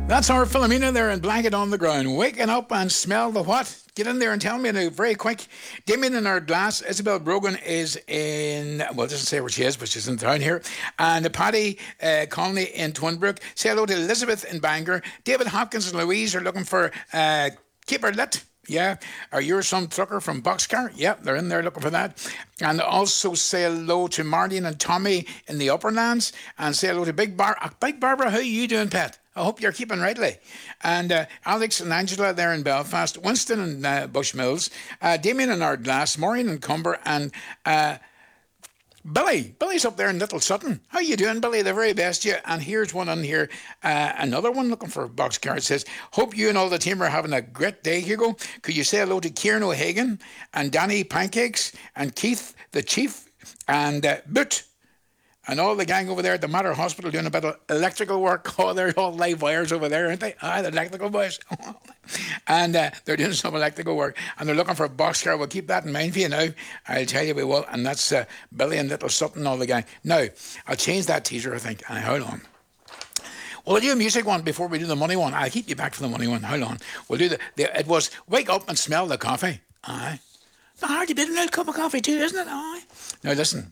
That's our Philomena there in Blanket on the Ground. Waking up and smell the what? Get in there and tell me now, very quick. Damien in our glass. Isabel Brogan is in, well, it doesn't say where she is, but she's in town here. And Paddy Conley in Twinbrook. Say hello to Elizabeth in Bangor. David Hopkins and Louise are looking for Keep Her Lit. Yeah. Are you some trucker from Boxcar? Yeah, they're in there looking for that. And also say hello to Marlene and Tommy in the Upperlands. And say hello to Big Barbara. How are you doing, pet? I hope you're keeping rightly. And Alex and Angela there in Belfast. Winston and Bushmills. Damien in Ardglass. Maureen in Cumber. And Billy. Billy's up there in Little Sutton. How you doing, Billy? The very best you. And here's one on here. Another one looking for a boxcar. It says, hope you and all the team are having a great day, Hugo. Could you say hello to Kieran O'Hagan and Danny Pancakes and Keith the Chief and Boot and all the gang over there at the Mater Hospital doing a bit of electrical work. Oh, they're all live wires over there, aren't they? The electrical boys. And they're doing some electrical work. And they're looking for a boxcar. We'll keep that in mind for you now. I'll tell you we will. And that's Billy and Little Sutton and all the gang. Now, I'll change that teaser, I think. Hold on. Well, I'll do a music one before we do the money one. I'll keep you back for the money one. Hold on. We'll do it was Wake Up and Smell the Coffee. Aye. Not hard to get a little cup of coffee too, isn't it? Aye. Now listen.